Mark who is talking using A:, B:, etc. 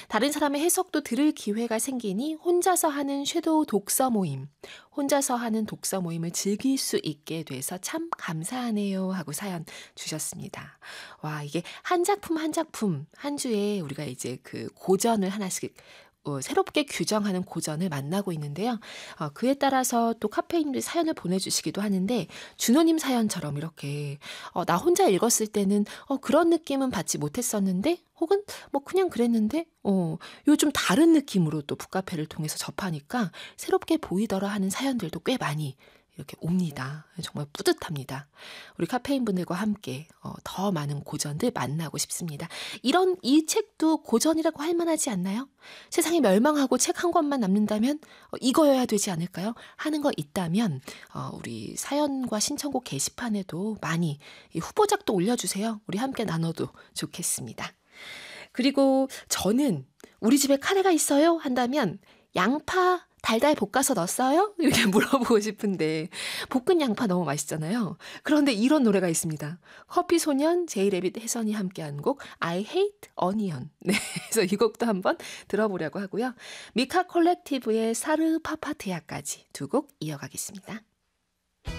A: 다른 사람의 해석도 들을 기회가 생기니 혼자서 하는 섀도우 독서 모임, 혼자서 하는 독서 모임을 즐길 수 있게 돼서 참 감사하네요 하고 사연 주셨습니다. 와, 이게 한 작품 한 작품 한 주에 우리가 이제 그 고전을 하나씩 새롭게 규정하는 고전을 만나고 있는데요. 그에 따라서 또 카페인들이 사연을 보내주시기도 하는데 준호님 사연처럼 이렇게 나 혼자 읽었을 때는 그런 느낌은 받지 못했었는데 혹은 뭐 그냥 그랬는데 요즘 다른 느낌으로 또 북카페를 통해서 접하니까 새롭게 보이더라 하는 사연들도 꽤 많이 이렇게 옵니다. 정말 뿌듯합니다. 우리 카페인 분들과 함께 더 많은 고전들 만나고 싶습니다. 이 책도 고전이라고 할 만하지 않나요? 세상이 멸망하고 책 한 권만 남는다면 이거여야 되지 않을까요? 하는 거 있다면 우리 사연과 신청곡 게시판에도 많이 이 후보작도 올려주세요. 우리 함께 나눠도 좋겠습니다. 그리고 저는 우리 집에 카레가 있어요? 한다면 양파 달달 볶아서 넣었어요? 이렇게 물어보고 싶은데 볶은 양파 너무 맛있잖아요. 그런데 이런 노래가 있습니다. 커피소년, 제이레빗, 혜선이 함께한 곡 I Hate Onion. 네, 그래서 이 곡도 한번 들어보려고 하고요. 미카 콜렉티브의 사르 파파테아까지 두 곡 이어가겠습니다.